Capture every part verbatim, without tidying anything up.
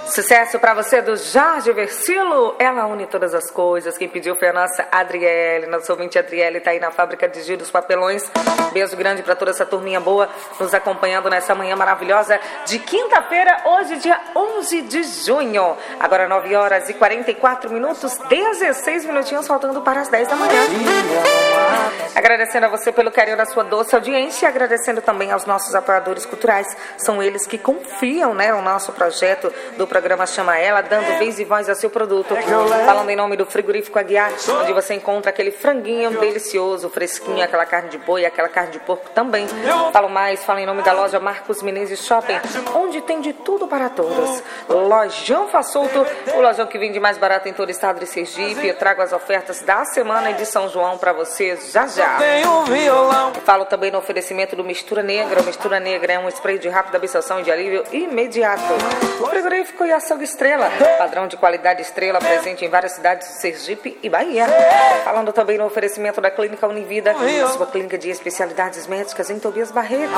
Sucesso pra você do Jorge Versilo. Ela une todas as coisas. Quem pediu foi a nossa Adriele. Nossa ouvinte Adriele tá aí na fábrica de Giro dos Papelões. Beijo grande pra toda essa turminha boa nos acompanhando nessa manhã maravilhosa de quinta-feira, hoje dia onze de junho. Agora nove horas e quarenta e quatro minutos, dezesseis minutinhos faltando para as dez da manhã. Agradecendo a você pelo carinho da sua doce audiência e agradecendo também aos nossos apoiadores culturais. São eles que confiam, né, no nosso projeto do programa Chama Ela, dando vez e voz ao seu produto. Falando em nome do Frigorífico Aguiar, onde você encontra aquele franguinho delicioso, fresquinho, aquela carne de boi, aquela carne de porco também. Falo mais, falo em nome da loja Marcos Menezes Shopping, onde tem de tudo para todos. Lojão Façolto, o lojão que vende mais barato em todo o estado de Sergipe. Eu trago as ofertas da semana e de São João para você já já. Falo também no oferecimento do Mistura Negra. O Mistura Negra é um spray de rápida absorção e de alívio imediato. Frigorífico e Açougue Estrela, padrão de qualidade Estrela, presente em várias cidades de Sergipe e Bahia. Falando também no oferecimento da Clínica Univida, sua clínica de especialidades médicas em Tobias Barreto.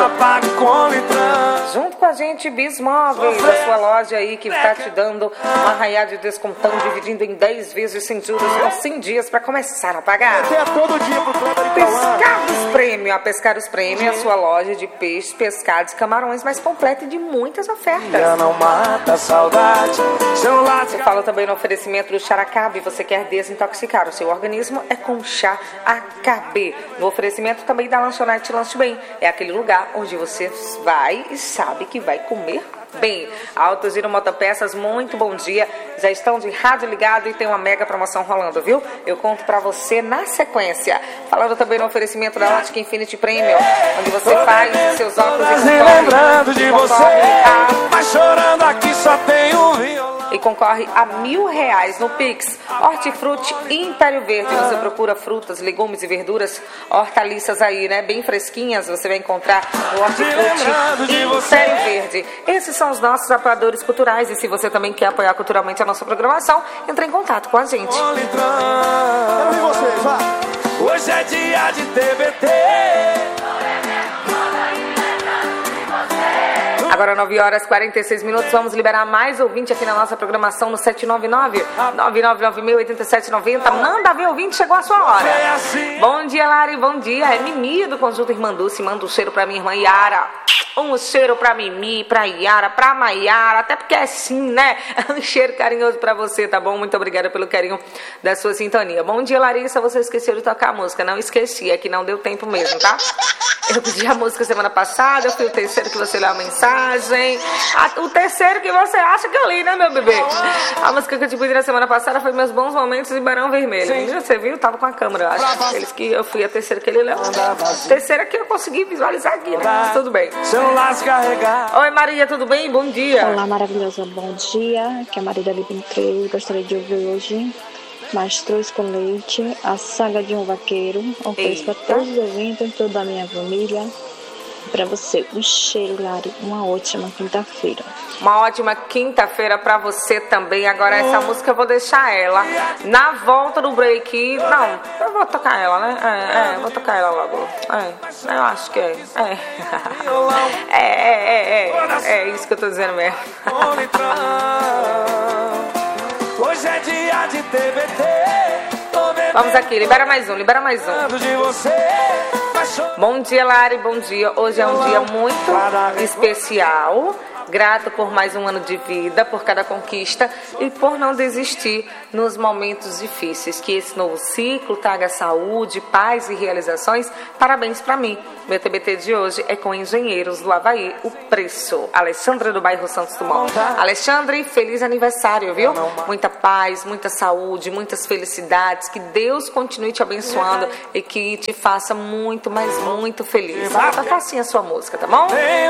Junto com a gente, Bismóveis, a sua loja aí que está te dando uma arraiada de descontão, dividindo em dez vezes sem juros, com cem dias para começar a pagar. Pescados Prêmio, a Pescados Prêmio é a sua loja de peixes, pescados, camarões mais completa e de muitas ofertas. Não mata a saudade. Eu falo também no oferecimento do Characabe. Você quer desintoxicar o seu organismo? É com Chá Acabe. No oferecimento também da Lanchonete Lanche Bem. É aquele lugar onde você vai e sabe que vai comer bem. Auto Giro Motopeças, muito bom dia. Já estão de rádio ligado e tem uma mega promoção rolando, viu? Eu conto pra você na sequência. Falando também no oferecimento da Ótica Infinity Premium, onde você faz os seus óculos e concorre, lembrando de você, a... mas chorando aqui só tem um violão. E concorre a mil reais no Pix. Hortifruti Império Verde. Você procura frutas, legumes e verduras, hortaliças aí, né? Bem fresquinhas. Você vai encontrar no Hortifruti Império Verde. Esses são os nossos apoiadores culturais. E se você também quer apoiar culturalmente a nossa programação, entre em contato com a gente. Quero ver vocês, vá. Hoje é dia de T B T. Agora nove horas e quarenta e seis minutos, vamos liberar mais ouvinte aqui na nossa programação no sete nove nove, nove nove nove zero oito sete nove zero. Manda ver, ouvinte, chegou a sua hora. Bom dia, Lari, bom dia. É Mimi do Conjunto Irmã Dulce, manda um cheiro pra minha irmã Yara. Um cheiro pra Mimi, pra Yara, pra Maiara, até porque é sim, né? Um cheiro carinhoso pra você, tá bom? Muito obrigada pelo carinho da sua sintonia. Bom dia, Larissa, você esqueceu de tocar a música. Não esqueci, é que não deu tempo mesmo, tá? Eu pedi a música semana passada, eu fui o terceiro que você leu a mensagem. A, o terceiro que você acha que eu li, né, meu bebê? A música que eu te pedi na semana passada foi Meus Bons Momentos de Barão Vermelho. Menina, você viu? Eu tava com a câmera, eu acho. Eles que eu fui a terceira que ele leu. Terceira que eu consegui visualizar aqui, né? Mas tudo bem. Oi, Maria, tudo bem? Bom dia. Olá, maravilhosa, bom dia. Aqui é a Maria da Liventrei. Gostaria de ouvir hoje Mastruz com Leite, A Saga de um Vaqueiro. Ofereço para todos os ouvintes, toda a minha família. Para você, um cheiro, Lari. Uma ótima quinta-feira. Uma ótima quinta-feira pra você também. Agora essa música eu vou deixar ela na volta do break. Não, eu vou tocar ela, né? É, é, vou tocar ela logo. É, eu acho que é. É. É, é, é, é. É isso que eu tô dizendo mesmo. Hoje é dia de T B T. Vamos aqui, libera mais um, libera mais um. Bom dia, Lari, bom dia. Hoje é um dia muito especial. Grato por mais um ano de vida, por cada conquista e por não desistir nos momentos difíceis. Que esse novo ciclo traga saúde, paz e realizações. Parabéns para mim. Meu T B T de hoje é com Engenheiros do Havaí, o preço. Alexandra do bairro Santos Dumont. Alexandre, feliz aniversário, viu? Muita paz, muita saúde, muitas felicidades. Que Deus continue te abençoando e que te faça muito, mas muito feliz. Vou tocar assim a sua música, tá bom?